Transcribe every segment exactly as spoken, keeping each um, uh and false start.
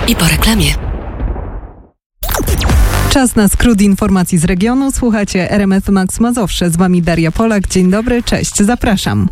I po reklamie. Czas na skrót informacji z regionu. Słuchacie R M F Max Mazowsze. Z wami Daria Polak. Dzień dobry, cześć, zapraszam.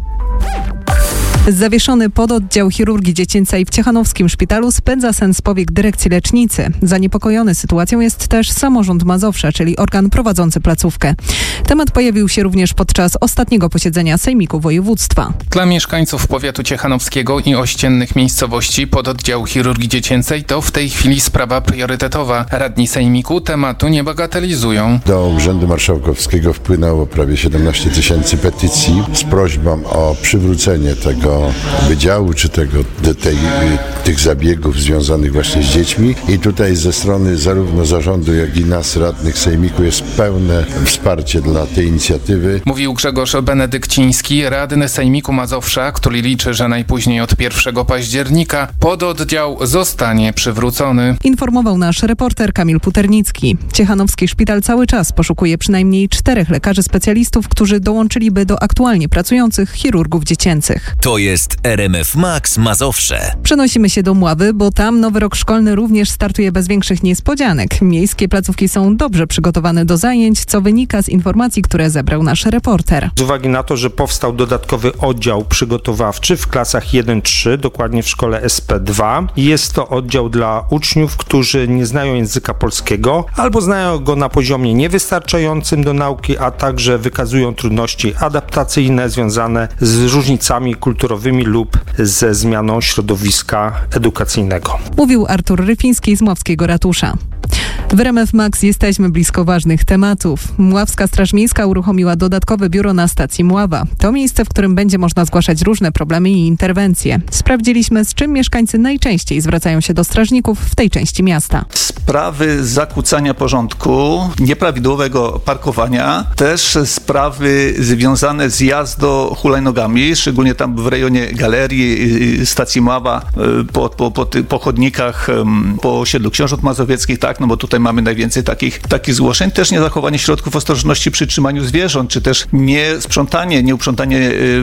Zawieszony pododdział chirurgii dziecięcej w Ciechanowskim Szpitalu spędza sen z powiek dyrekcji lecznicy. Zaniepokojony sytuacją jest też samorząd Mazowsza, czyli organ prowadzący placówkę. Temat pojawił się również podczas ostatniego posiedzenia Sejmiku Województwa. Dla mieszkańców powiatu ciechanowskiego i ościennych miejscowości pododdział chirurgii dziecięcej to w tej chwili sprawa priorytetowa. Radni Sejmiku tematu nie bagatelizują. Do Urzędu Marszałkowskiego wpłynęło prawie siedemnaście tysięcy petycji z prośbą o przywrócenie tego wydziału, czy tego, tej, tych zabiegów związanych właśnie z dziećmi. I tutaj ze strony zarówno zarządu, jak i nas, radnych Sejmiku, jest pełne wsparcie dla tej inicjatywy. Mówił Grzegorz Benedykciński, radny Sejmiku Mazowsza, który liczy, że najpóźniej od pierwszego października pododdział zostanie przywrócony. Informował nasz reporter Kamil Puternicki. Ciechanowski Szpital cały czas poszukuje przynajmniej czterech lekarzy specjalistów, którzy dołączyliby do aktualnie pracujących chirurgów dziecięcych. To jest R M F Max Mazowsze. Przenosimy się do Mławy, bo tam nowy rok szkolny również startuje bez większych niespodzianek. Miejskie placówki są dobrze przygotowane do zajęć, co wynika z informacji, które zebrał nasz reporter. Z uwagi na to, że powstał dodatkowy oddział przygotowawczy w klasach jeden trzy, dokładnie w szkole S P dwa. Jest to oddział dla uczniów, którzy nie znają języka polskiego albo znają go na poziomie niewystarczającym do nauki, a także wykazują trudności adaptacyjne związane z różnicami kulturowymi lub ze zmianą środowiska edukacyjnego. Mówił Artur Ryfiński z Mławskiego Ratusza. W R M F Max jesteśmy blisko ważnych tematów. Mławska Straż Miejska uruchomiła dodatkowe biuro na stacji Mława. To miejsce, w którym będzie można zgłaszać różne problemy i interwencje. Sprawdziliśmy, z czym mieszkańcy najczęściej zwracają się do strażników w tej części miasta. Sprawy zakłócania porządku, nieprawidłowego parkowania, też sprawy związane z jazdą hulajnogami, szczególnie tam w rejonie galerii, stacji Mława, po, po, po, po chodnikach, po osiedlu Książąt Mazowieckich, tak, no bo tutaj mamy najwięcej takich, takich zgłoszeń. Też niezachowanie środków ostrożności przy trzymaniu zwierząt, czy też niesprzątanie, nieuprzątanie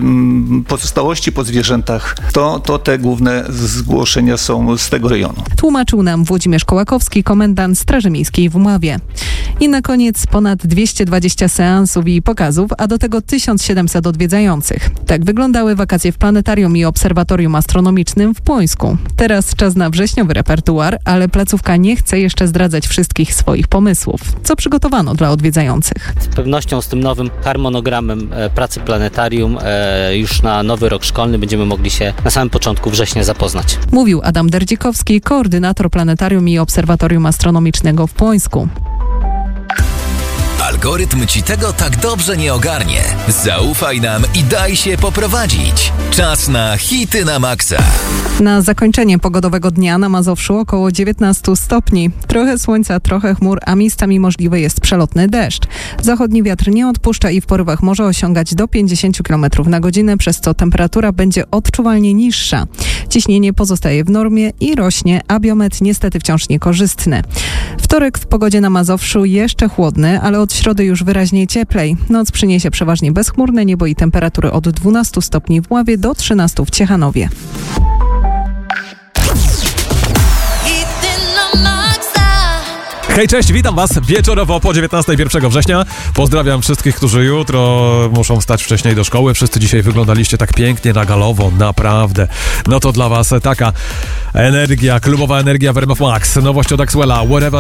ym, pozostałości po zwierzętach. To, to te główne zgłoszenia są z tego rejonu. Tłumaczył nam Włodzimierz Kołakowski, komendant Straży Miejskiej w Mławie. I na koniec ponad dwieście dwadzieścia seansów i pokazów, a do tego tysiąc siedemset odwiedzających. Tak wyglądały wakacje w planetarium i obserwatorium astronomicznym w Płońsku. Teraz czas na wrześniowy repertuar, ale placówka nie chce jeszcze zdradzać wszystkich swoich pomysłów. Co przygotowano dla odwiedzających? Z pewnością z tym nowym harmonogramem e, pracy planetarium e, już na nowy rok szkolny będziemy mogli się na samym początku września zapoznać. Mówił Adam Derdzikowski, koordynator planetarium i obserwatorium astronomicznego w Płońsku. Algorytm ci tego tak dobrze nie ogarnie. Zaufaj nam i daj się poprowadzić. Czas na hity na maksa. Na zakończenie pogodowego dnia na Mazowszu około dziewiętnaście stopni. Trochę słońca, trochę chmur, a miejscami możliwy jest przelotny deszcz. Zachodni wiatr nie odpuszcza i w porywach może osiągać do pięćdziesiąt kilometrów na godzinę, przez co temperatura będzie odczuwalnie niższa. Ciśnienie pozostaje w normie i rośnie, a biometr niestety wciąż niekorzystny. Wtorek w pogodzie na Mazowszu jeszcze chłodny, ale od środy już wyraźnie cieplej. Noc przyniesie przeważnie bezchmurne niebo i temperatury od dwunastu stopni w Mławie do trzynastu w Ciechanowie. Hej, cześć, witam Was wieczorowo po dziewiętnastej pierwszego września. Pozdrawiam wszystkich, którzy jutro muszą wstać wcześniej do szkoły. Wszyscy dzisiaj wyglądaliście tak pięknie na galowo, naprawdę. No to dla Was taka energia, klubowa energia w R M F Max. Nowość od Axwella, Wherever